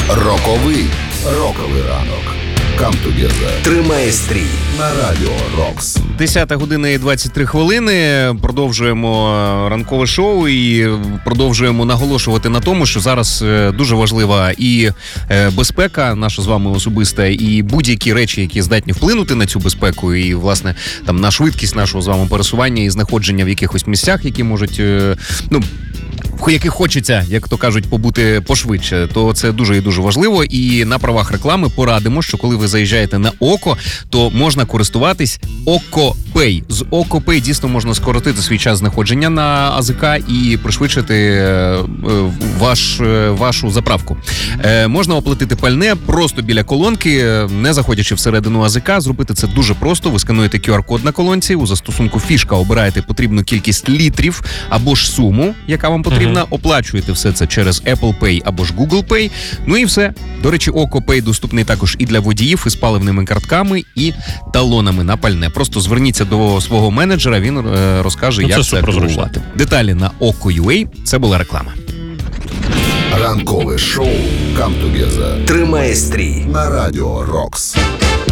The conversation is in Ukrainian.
Роковий ранок. Come together. Тримає стрій На радіо Рокс. 10 година і 23 хвилини. Продовжуємо ранкове шоу і продовжуємо наголошувати на тому, що зараз дуже важлива і безпека наша з вами особиста, і будь-які речі, які здатні вплинути на цю безпеку, і, власне, там на швидкість нашого з вами пересування і знаходження в якихось місцях, які можуть, в яких хочеться, як то кажуть, побути пошвидше, то це дуже і дуже важливо. І на правах реклами порадимо, що коли ви заїжджаєте на ОКО, то можна користуватись ОКО-Пей. З ОКО-Пей дійсно можна скоротити свій час знаходження на АЗК і пришвидшити вашу заправку. Можна оплатити пальне просто біля колонки, не заходячи всередину АЗК. Зробити це дуже просто. Ви скануєте QR-код на колонці, у застосунку «Фішка» обираєте потрібну кількість літрів або ж суму, яка вам потрібна. Оплачуєте все це через Apple Pay або ж Google Pay. Ну і все. До речі, ОКО-Пей доступний також і для водіїв із паливними картками і талонами на пальне. Просто зверніться до свого менеджера, він розкаже, як це керувати. Деталі на OKO.ua. Це була реклама. Ранкове шоу Come together. Тримає стрій На радіо Рокс.